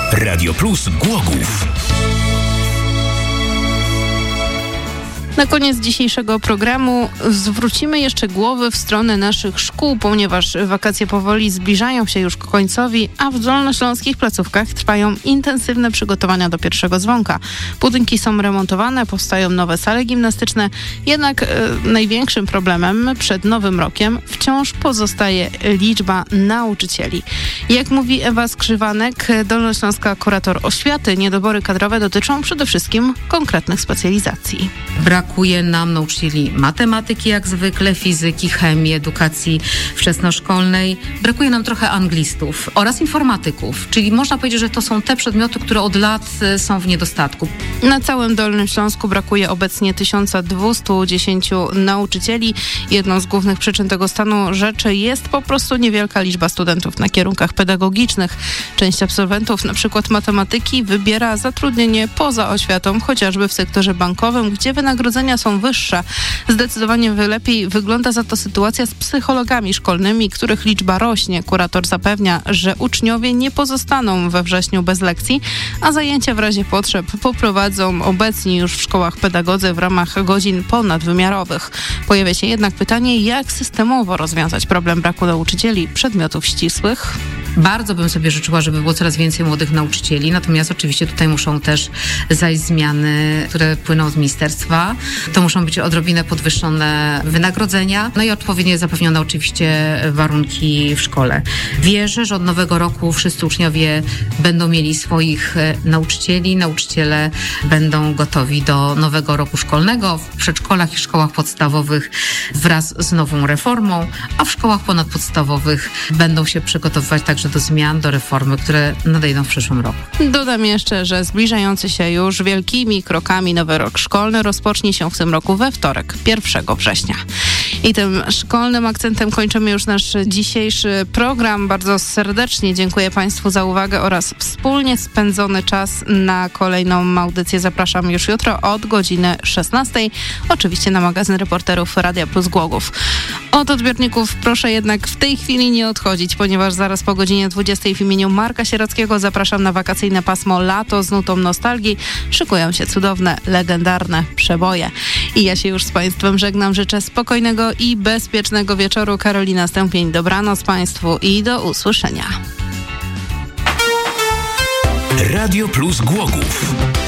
Radio Plus Głogów. Na koniec dzisiejszego programu zwrócimy jeszcze głowy w stronę naszych szkół, ponieważ wakacje powoli zbliżają się już ku końcowi, a w dolnośląskich placówkach trwają intensywne przygotowania do pierwszego dzwonka. Budynki są remontowane, powstają nowe sale gimnastyczne, jednak największym problemem przed nowym rokiem wciąż pozostaje liczba nauczycieli. Jak mówi Ewa Skrzywanek, dolnośląska kurator oświaty, niedobory kadrowe dotyczą przede wszystkim konkretnych specjalizacji. Brakuje nam nauczycieli matematyki jak zwykle, fizyki, chemii, edukacji wczesnoszkolnej. Brakuje nam trochę anglistów oraz informatyków, czyli można powiedzieć, że to są te przedmioty, które od lat są w niedostatku. Na całym Dolnym Śląsku brakuje obecnie 1210 nauczycieli. Jedną z głównych przyczyn tego stanu rzeczy jest po prostu niewielka liczba studentów na kierunkach pedagogicznych. Część absolwentów, na przykład matematyki, wybiera zatrudnienie poza oświatą, chociażby w sektorze bankowym, gdzie wynagrodzenia są wyższe. Zdecydowanie lepiej wygląda za to sytuacja z psychologami szkolnymi, których liczba rośnie. Kurator zapewnia, że uczniowie nie pozostaną we wrześniu bez lekcji, a zajęcia w razie potrzeb poprowadzą obecni już w szkołach pedagodzy w ramach godzin ponadwymiarowych. Pojawia się jednak pytanie, jak systemowo rozwiązać problem braku nauczycieli przedmiotów ścisłych. Bardzo bym sobie życzyła, żeby było coraz więcej młodych nauczycieli, natomiast oczywiście tutaj muszą też zajść zmiany, które płyną od ministerstwa. To muszą być odrobinę podwyższone wynagrodzenia, no i odpowiednio zapewnione oczywiście warunki w szkole. Wierzę, że od nowego roku wszyscy uczniowie będą mieli swoich nauczycieli, nauczyciele będą gotowi do nowego roku szkolnego w przedszkolach i szkołach podstawowych wraz z nową reformą, a w szkołach ponadpodstawowych będą się przygotowywać także do zmian, do reformy, które nadejdą w przyszłym roku. Dodam jeszcze, że zbliżający się już wielkimi krokami nowy rok szkolny rozpocznie się w tym roku we wtorek, 1 września. I tym szkolnym akcentem kończymy już nasz dzisiejszy program. Bardzo serdecznie dziękuję Państwu za uwagę oraz wspólnie spędzony czas. Na kolejną audycję zapraszam już jutro od godziny 16. Oczywiście na magazyn reporterów Radia Plus Głogów. Od odbiorników proszę jednak w tej chwili nie odchodzić, ponieważ zaraz po godzinie 20 w imieniu Marka Sierockiego zapraszam na wakacyjne pasmo Lato z nutą nostalgii. Szykują się cudowne, legendarne przeboje. I ja się już z Państwem żegnam. Życzę spokojnego i bezpiecznego wieczoru. Karolina Stępień, dobranoc Państwu i do usłyszenia. Radio Plus Głogów.